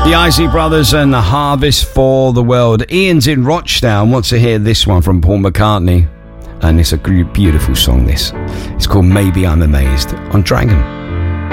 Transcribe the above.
The Isley Brothers and the Harvest for the World. Ian's in Rochdale and wants to hear this one from Paul McCartney. And it's a beautiful song, this. It's called Maybe I'm Amazed on Dragon.